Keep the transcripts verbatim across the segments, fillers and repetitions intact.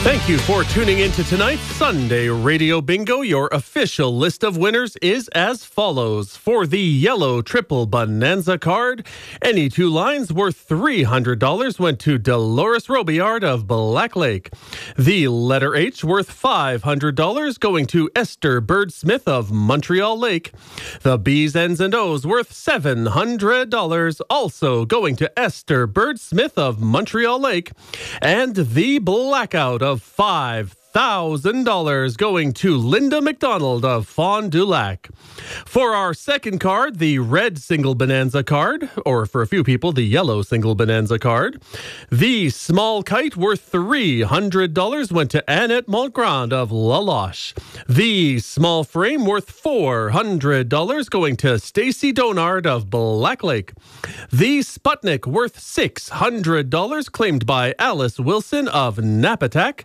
Thank you for tuning in to tonight's Sunday Radio Bingo. Your official list of winners is as follows. For the yellow triple bonanza card, any two lines worth three hundred dollars went to Dolores Robillard of Black Lake. The letter H worth five hundred dollars going to Esther Bird-Smith of Montreal Lake. The B's, N's, and O's worth seven hundred dollars also going to Esther Bird-Smith of Montreal Lake. And the blackout of five thousand dollars going to Linda McDonald of Fond du Lac. For our second card, the red single bonanza card, or for a few people, the yellow single bonanza card, the small kite worth three hundred dollars went to Annette Montgrand of La Loche. The small frame worth four hundred dollars going to Stacy Donard of Black Lake. The Sputnik worth six hundred dollars claimed by Alice Wilson of Napatak.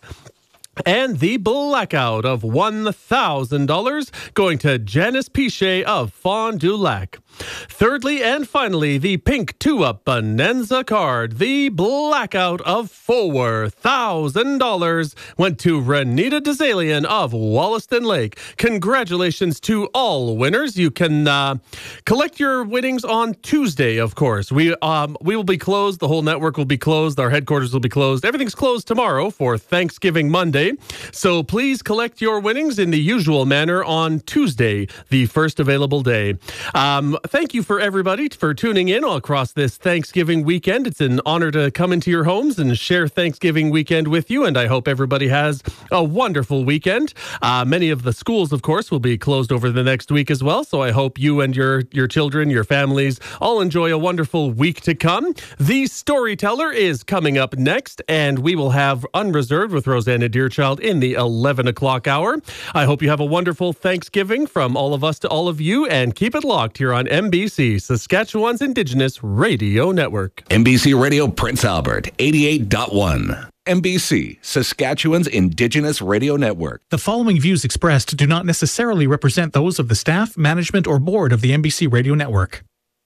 And the blackout of one thousand dollars going to Janice Pichet of Fond du Lac. Thirdly and finally, the pink two-up bonanza card. The blackout of four thousand dollars went to Renita Dezalian of Wollaston Lake. Congratulations to all winners. You can uh, collect your winnings on Tuesday, of course. We um we will be closed. The whole network will be closed. Our headquarters will be closed. Everything's closed tomorrow for Thanksgiving Monday. So please collect your winnings in the usual manner on Tuesday, the first available day. Um, thank you for everybody for tuning in all across this Thanksgiving weekend. It's an honor to come into your homes and share Thanksgiving weekend with you, and I hope everybody has a wonderful weekend. Uh, many of the schools, of course, will be closed over the next week as well, so I hope you and your, your children, your families, all enjoy a wonderful week to come. The Storyteller is coming up next, and we will have Unreserved with Rosanna Deerchild in the eleven o'clock hour. I hope you have a wonderful Thanksgiving from all of us to all of you, and keep it locked here on M B C, Saskatchewan's Indigenous Radio Network. M B C Radio Prince Albert, eighty-eight point one. M B C, Saskatchewan's Indigenous Radio Network. The following views expressed do not necessarily represent those of the staff, management, or board of the M B C Radio Network.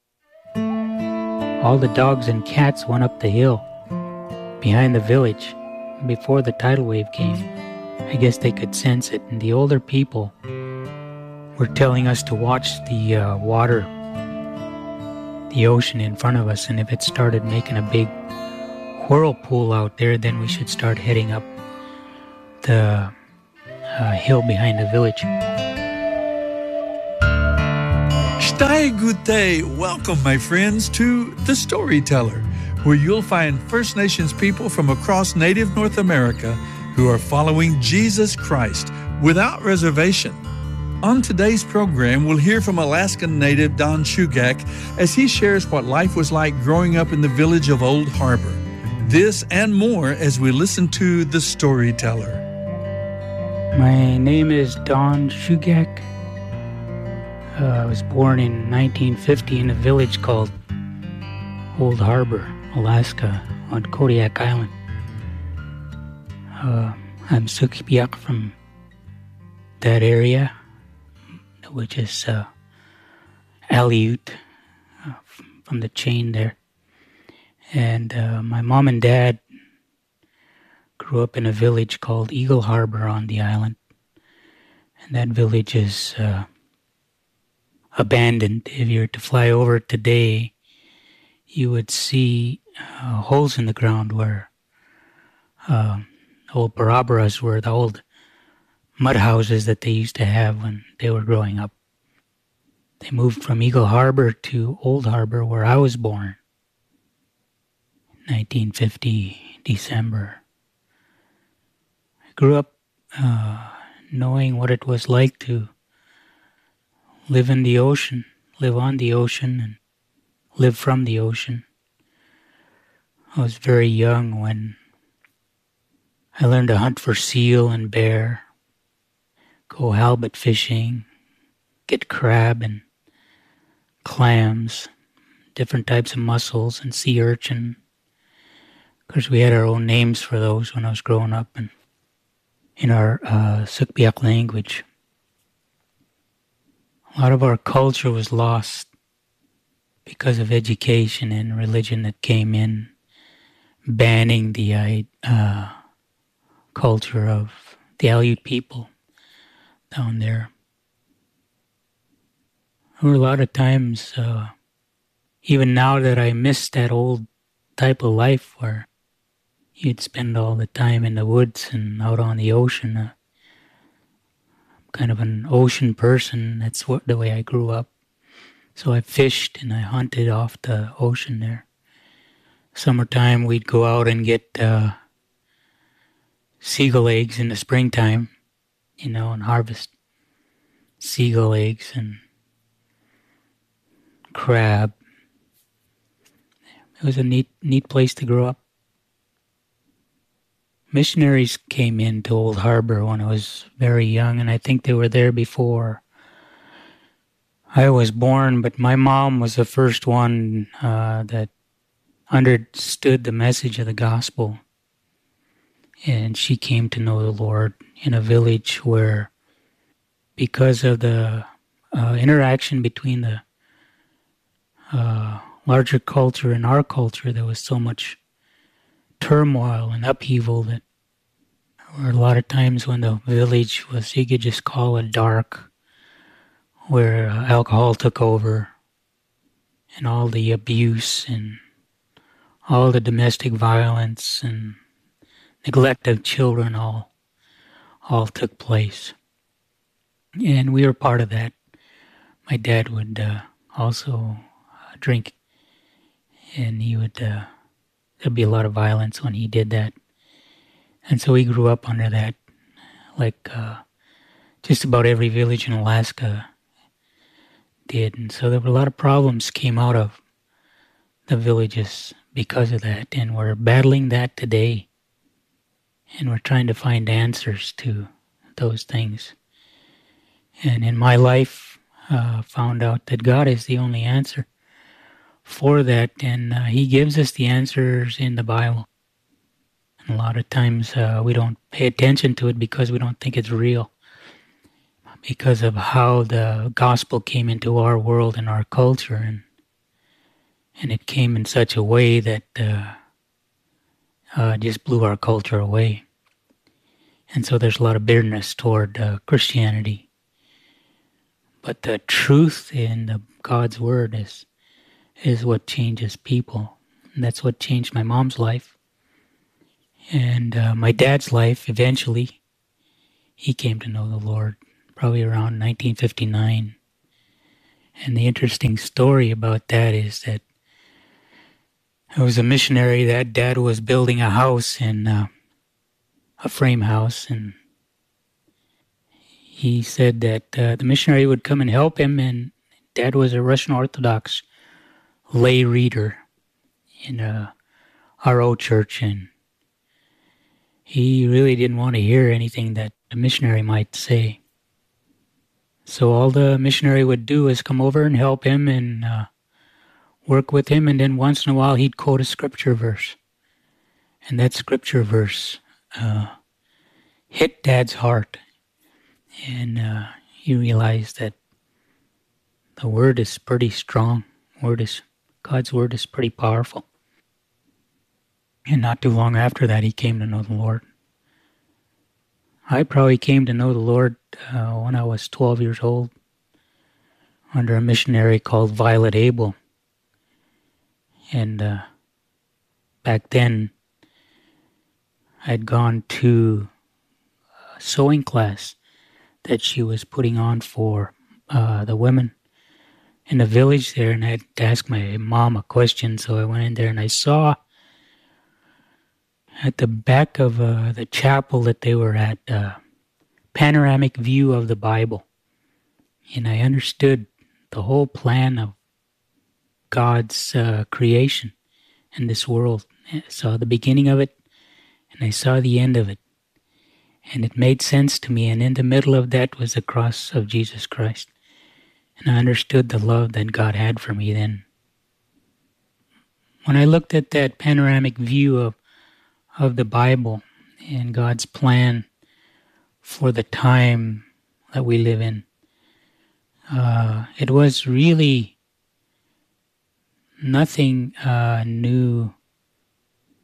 All the dogs and cats went up the hill behind the village before the tidal wave came. I guess they could sense it, and the older people were telling us to watch the uh, water, the ocean in front of us, and if it started making a big whirlpool out there, then we should start heading up the uh, hill behind the village. Stai Gute, welcome my friends to The Storyteller, where you'll find First Nations people from across Native North America who are following Jesus Christ without reservation. On today's program, we'll hear from Alaskan native Don Shugak as he shares what life was like growing up in the village of Old Harbor. This and more as we listen to The Storyteller. My name is Don Shugak. Uh, I was born in nineteen fifty in a village called Old Harbor, Alaska, on Kodiak Island. Uh, I'm Sukpiaq from that area, which is uh, Aleut, uh, from the chain there. And uh, my mom and dad grew up in a village called Eagle Harbor on the island. And that village is uh, abandoned. If you were to fly over it today, you would see uh, holes in the ground where uh, old barabaras were, the old mud houses that they used to have when they were growing up. They moved from Eagle Harbor to Old Harbor, where I was born, nineteen fifty, December. I grew up uh, knowing what it was like to live in the ocean, live on the ocean, and live from the ocean. I was very young when I learned to hunt for seal and bear, go halibut fishing, get crab and clams, different types of mussels and sea urchin. Of course, we had our own names for those when I was growing up, and in our uh, Sukpiaq language. A lot of our culture was lost because of education and religion that came in, banning the uh, culture of the Aleut people down there. There were a lot of times, uh, even now, that I miss that old type of life where you'd spend all the time in the woods and out on the ocean. Uh, I'm kind of an ocean person. That's what the way I grew up. So I fished and I hunted off the ocean there. Summertime, we'd go out and get uh, seagull eggs in the springtime, you know, and harvest seagull eggs and crab. It was a neat, neat place to grow up. Missionaries came into Old Harbor when I was very young, and I think they were there before I was born, but my mom was the first one uh, that understood the message of the gospel. And she came to know the Lord in a village where, because of the uh, interaction between the uh, larger culture and our culture, there was so much turmoil and upheaval that there were a lot of times when the village was, you could just call it dark, where uh, alcohol took over and all the abuse and all the domestic violence and neglect of children all all took place. And we were part of that. My dad would uh, also uh, drink, and he would, uh, there'd be a lot of violence when he did that. And so we grew up under that, like uh, just about every village in Alaska did. And so there were a lot of problems came out of the villages because of that. And we're battling that today. And we're trying to find answers to those things. And in my life, uh, found out that God is the only answer for that. And uh, He gives us the answers in the Bible. And a lot of times uh, we don't pay attention to it because we don't think it's real. Because of how the gospel came into our world and our culture. And, and it came in such a way that uh, uh, just blew our culture away. And so there's a lot of bitterness toward uh, Christianity. But the truth in the God's Word is is what changes people. And that's what changed my mom's life. And uh, my dad's life, eventually, he came to know the Lord probably around nineteen fifty-nine. And the interesting story about that is that it was a missionary that dad was building a house in uh, a frame house, and he said that uh, the missionary would come and help him, and dad was a Russian Orthodox lay reader in a R O church, and he really didn't want to hear anything that the missionary might say. So all the missionary would do is come over and help him and uh, work with him, and then once in a while he'd quote a scripture verse. And that scripture verse uh, hit Dad's heart. And uh, he realized that the Word is pretty strong. Word is God's Word is pretty powerful. And not too long after that, he came to know the Lord. I probably came to know the Lord uh, when I was twelve years old under a missionary called Violet Abel. And uh, back then, I'd gone to a sewing class that she was putting on for uh, the women in the village there, and I had to ask my mom a question, so I went in there and I saw at the back of uh, the chapel that they were at, uh, panoramic view of the Bible. And I understood the whole plan of God's uh, creation in this world. I saw the beginning of it, and I saw the end of it. And it made sense to me, and in the middle of that was the cross of Jesus Christ. And I understood the love that God had for me then. When I looked at that panoramic view of of the Bible and God's plan for the time that we live in, uh, it was really nothing uh, new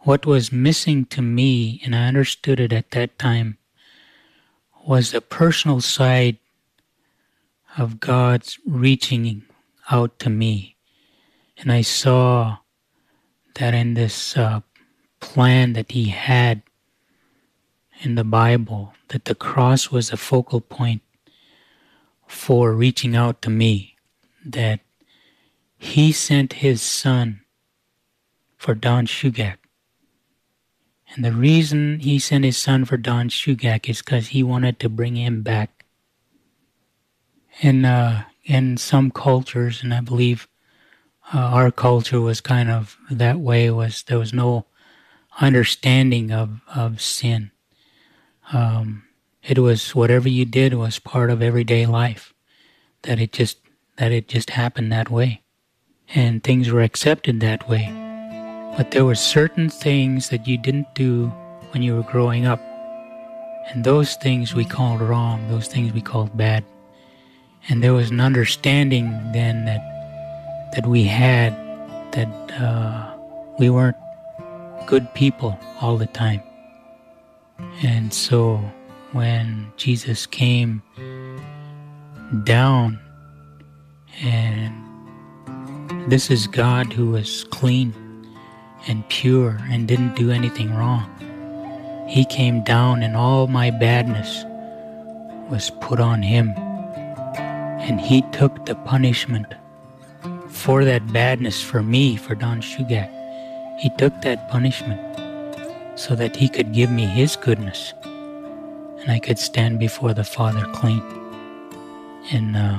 what was missing to me, and I understood it at that time, was the personal side of God's reaching out to me. And I saw that in this uh, plan that He had in the Bible, that the cross was a focal point for reaching out to me, that He sent His Son for Don Shugak. And the reason He sent His Son for Don Shugak is because He wanted to bring him back. In, uh, in some cultures, and I believe uh, our culture was kind of that way, was there was no understanding of, of sin. Um, it was whatever you did was part of everyday life, that it just that it just happened that way, and things were accepted that way. But there were certain things that you didn't do when you were growing up, and those things we called wrong, those things we called bad. And there was an understanding then that that we had that uh, we weren't good people all the time. And so when Jesus came down, and this is God who was clean and pure and didn't do anything wrong. He came down and all my badness was put on Him. And He took the punishment for that badness for me, for Don Shugak. He took that punishment so that He could give me His goodness, and I could stand before the Father clean. And uh,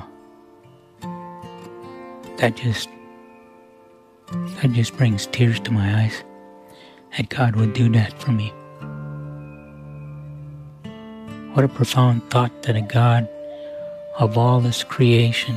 that just that just brings tears to my eyes, that God would do that for me. What a profound thought, that a God of all this creation,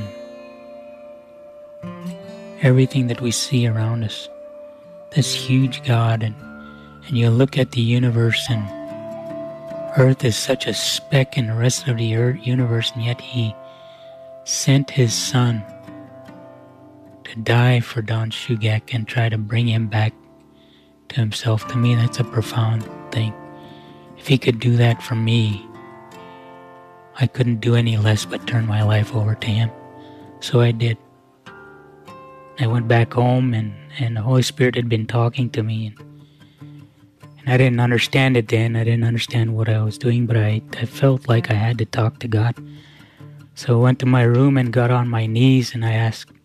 everything that we see around us, this huge God, and, and you look at the universe, and Earth is such a speck in the rest of the earth, universe, and yet He sent His Son to die for Don Shugak and try to bring him back to Himself. To me, that's a profound thing. If He could do that for me, I couldn't do any less but turn my life over to Him. So I did. I went back home, and, and the Holy Spirit had been talking to me, and, and I didn't understand it then. I didn't understand what I was doing, but I, I felt like I had to talk to God. So I went to my room and got on my knees, and I asked